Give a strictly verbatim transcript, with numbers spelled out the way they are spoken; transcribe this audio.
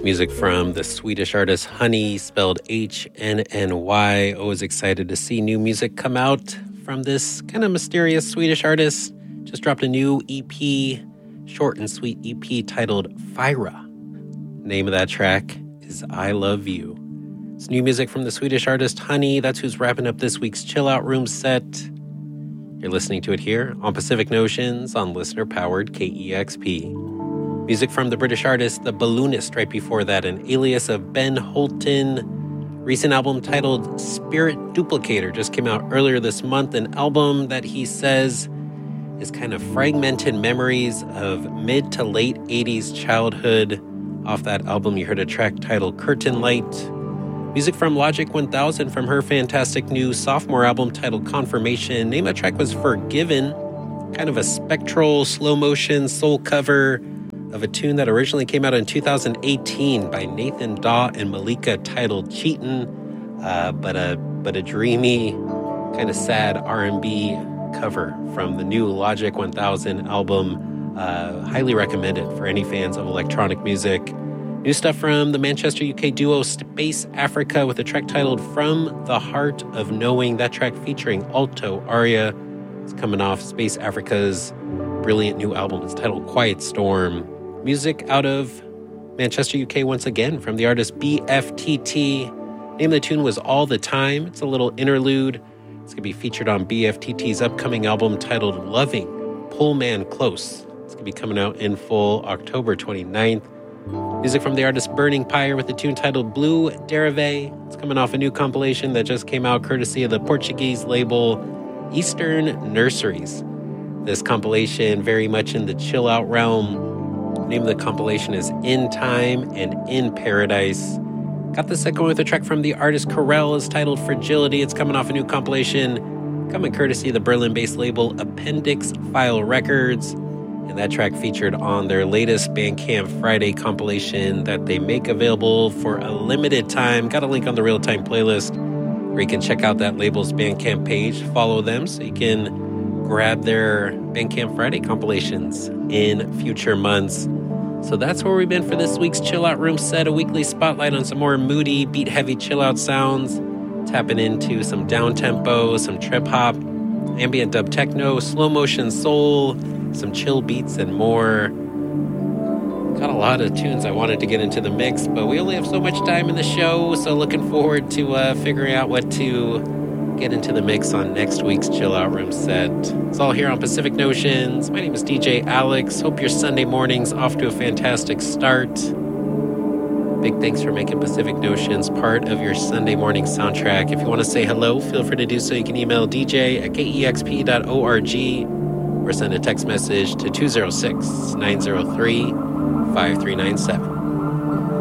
Music from the Swedish artist Honey, spelled H N N Y. Always excited to see new music come out from this kind of mysterious Swedish artist. Just dropped a new E P, short and sweet E P titled Fyra. Name of that track is I Love You. It's new music from the Swedish artist Honey. That's who's wrapping up this week's Chill Out Room set. You're listening to it here on Pacific Notions on listener-powered K E X P. Music from the British artist The Balloonist right before that, an alias of Ben Holton. Recent album titled Spirit Duplicator just came out earlier this month, an album that he says is kind of fragmented memories of mid to late eighties childhood. Off that album, you heard a track titled Curtain Light. Music from Logic one thousand from her fantastic new sophomore album titled Confirmation. Name of the track was Forgiven, kind of a spectral, slow-motion soul cover of a tune that originally came out in two thousand eighteen by Nathan Daw and Malika titled Cheatin', uh, but a but a dreamy, kind of sad R and B cover from the new Logic one thousand album. Uh, highly recommended for any fans of electronic music. New stuff from the Manchester, U K duo Space Africa with a track titled From the Heart of Knowing. That track featuring alto aria. It's coming off Space Africa's brilliant new album. It's titled Quiet Storm. Music out of Manchester, U K once again from the artist B F T T. Name of the tune was All the Time. It's a little interlude. It's going to be featured on B F T T's upcoming album titled Loving, Pull Man Close. It's going to be coming out in full October twenty-ninth. Music from the artist Burning Pyre with the tune titled Blue Derive. It's coming off a new compilation that just came out courtesy of the Portuguese label Eastern Nurseries. This compilation very much in the chill out realm. Name of the compilation is In Time and In Paradise. Got the second one with a track from the artist Corel. It's titled Fragility. It's coming off a new compilation coming courtesy of the Berlin-based label Appendix File Records. And that track featured on their latest Bandcamp Friday compilation that they make available for a limited time. Got a link on the Real Time playlist where you can check out that label's Bandcamp page. Follow them so you can grab their Bandcamp Friday compilations in future months. So that's where we've been for this week's Chill Out Room set, a weekly spotlight on some more moody, beat-heavy chill-out sounds, tapping into some down-tempo, some trip-hop, ambient dub techno, slow-motion soul, some chill beats, and more. Got a lot of tunes I wanted to get into the mix, but we only have so much time in the show, so looking forward to uh, figuring out what to get into the mix on next week's Chill Out Room set. It's all here on Pacific Notions. My name is D J Alex. Hope your Sunday morning's off to a fantastic start. Big thanks for making Pacific Notions part of your Sunday morning soundtrack. If you want to say hello, feel free to do so. You can email D J at K E X P dot org or send a text message to two oh six, nine oh three, five three nine seven.